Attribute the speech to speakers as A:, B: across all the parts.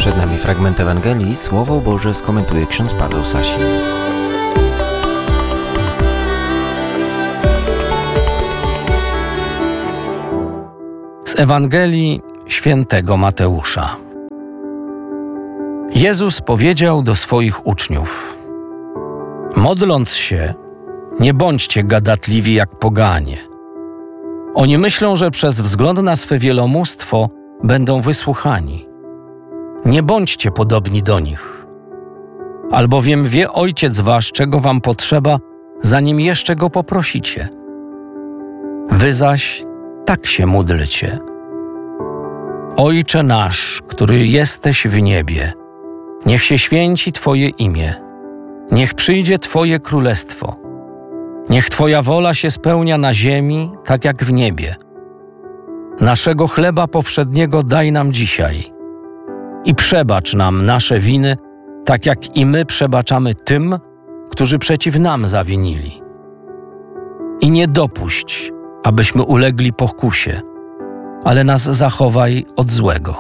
A: Przed nami fragment Ewangelii. Słowo Boże skomentuje ksiądz Paweł Sasin.
B: Z Ewangelii świętego Mateusza. Jezus powiedział do swoich uczniów: modląc się, nie bądźcie gadatliwi jak poganie. Oni myślą, że przez wzgląd na swe wielomóstwo będą wysłuchani. Nie bądźcie podobni do nich. Albowiem wie Ojciec wasz, czego wam potrzeba, zanim jeszcze go poprosicie. Wy zaś tak się módlcie: Ojcze nasz, który jesteś w niebie, niech się święci Twoje imię, niech przyjdzie Twoje królestwo. Niech Twoja wola się spełnia na ziemi, tak jak w niebie. Naszego chleba powszedniego daj nam dzisiaj i przebacz nam nasze winy, tak jak i my przebaczamy tym, którzy przeciw nam zawinili. I nie dopuść, abyśmy ulegli pokusie, ale nas zachowaj od złego.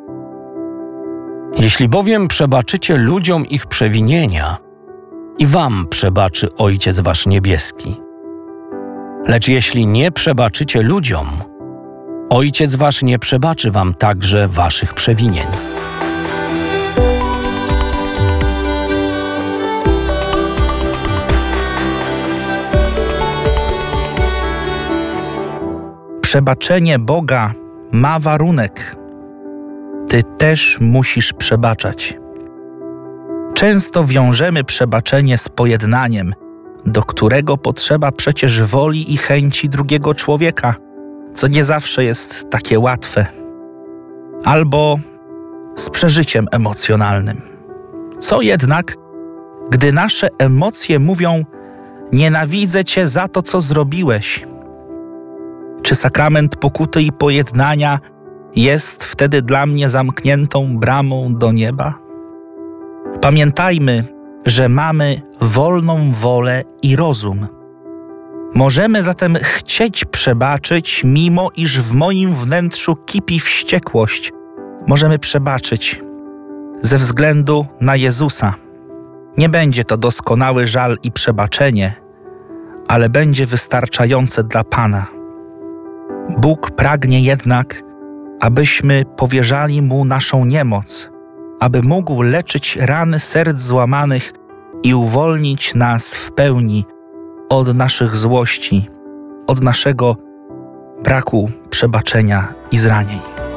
B: Jeśli bowiem przebaczycie ludziom ich przewinienia, i wam przebaczy Ojciec wasz niebieski. Lecz jeśli nie przebaczycie ludziom, Ojciec wasz nie przebaczy wam także waszych przewinień.
C: Przebaczenie Boga ma warunek. Ty też musisz przebaczać. Często wiążemy przebaczenie z pojednaniem, do którego potrzeba przecież woli i chęci drugiego człowieka, co nie zawsze jest takie łatwe. Albo z przeżyciem emocjonalnym. Co jednak, gdy nasze emocje mówią: nienawidzę cię za to, co zrobiłeś? Czy sakrament pokuty i pojednania jest wtedy dla mnie zamkniętą bramą do nieba? Pamiętajmy, że mamy wolną wolę i rozum. Możemy zatem chcieć przebaczyć, mimo iż w moim wnętrzu kipi wściekłość. Możemy przebaczyć ze względu na Jezusa. Nie będzie to doskonały żal i przebaczenie, ale będzie wystarczające dla Pana. Bóg pragnie jednak, abyśmy powierzali Mu naszą niemoc, aby mógł leczyć rany serc złamanych i uwolnić nas w pełni od naszych złości, od naszego braku przebaczenia i zranień.